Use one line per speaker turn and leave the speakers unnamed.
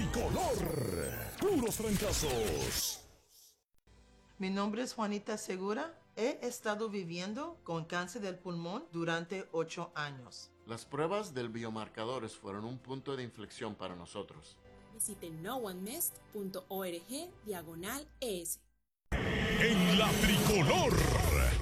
Tricolor. Puros trancazos.
Mi nombre es Juanita Segura. He estado viviendo con cáncer del pulmón durante 8 años.
Las pruebas del biomarcadores fueron un punto de inflexión para nosotros.
Visite noonemissed.org/ES.
En la Tricolor.